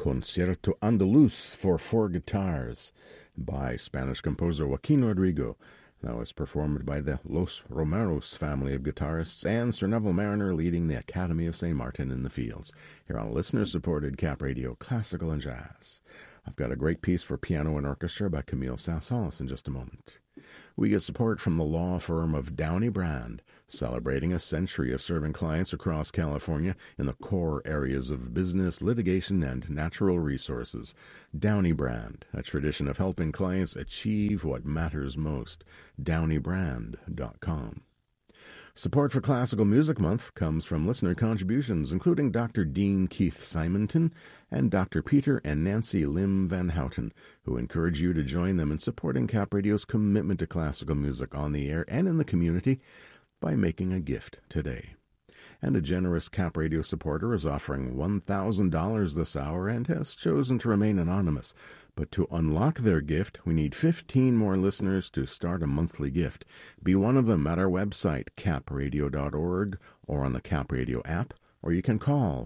Concierto Andaluz for 4 guitars by Spanish composer Joaquin Rodrigo. That was performed by the Los Romeros family of guitarists and Sir Neville Mariner leading the Academy of St. Martin in the Fields, here on listener-supported Cap Radio Classical and Jazz. I've got a great piece for piano and orchestra by Camille Saint-Saëns in just a moment. We get support from the law firm of Downey Brand, celebrating a century of serving clients across California in the core areas of business, litigation, and natural resources. Downey Brand, a tradition of helping clients achieve what matters most. DowneyBrand.com. Support for Classical Music Month comes from listener contributions, including Dr. Dean Keith Simonton and Dr. Peter and Nancy Lim Van Houten, who encourage you to join them in supporting Cap Radio's commitment to classical music on the air and in the community by making a gift today. And a generous Cap Radio supporter is offering $1,000 this hour and has chosen to remain anonymous. But to unlock their gift, we need 15 more listeners to start a monthly gift. Be one of them at our website, capradio.org, or on the Cap Radio app, or you can call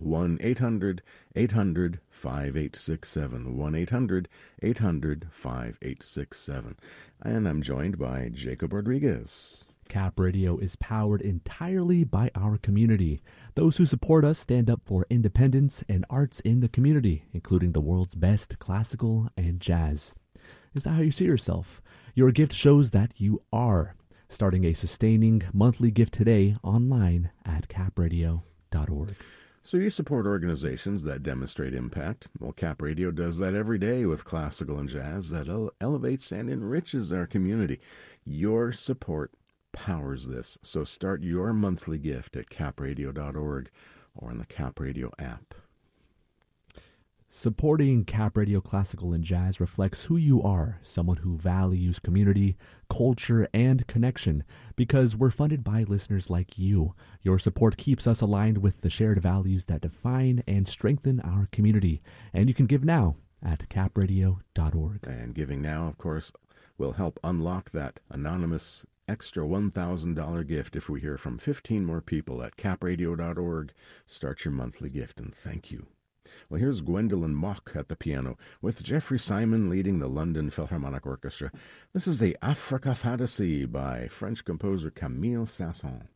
1-800-800-5867, 1-800-800-5867. And I'm joined by Jacob Rodriguez. Cap Radio is powered entirely by our community. Those who support us stand up for independence and arts in the community, including the world's best classical and jazz. Is that how you see yourself? Your gift shows that you are. Starting a sustaining monthly gift today online at capradio.org. So you support organizations that demonstrate impact. Well, Cap Radio does that every day with classical and jazz that elevates and enriches our community. Your support powers this. So start your monthly gift at capradio.org or on the Cap Radio app. Supporting Cap Radio Classical and Jazz reflects who you are, someone who values community, culture, and connection, because we're funded by listeners like you. Your support keeps us aligned with the shared values that define and strengthen our community, and you can give now at capradio.org. And giving now, of course, will help unlock that anonymous extra $1,000 gift if we hear from 15 more people at capradio.org. Start your monthly gift, and thank you. Well, here's Gwendolyn Mock at the piano, with Jeffrey Simon leading the London Philharmonic Orchestra. This is the Africa Fantasy by French composer Camille Saint-Saëns.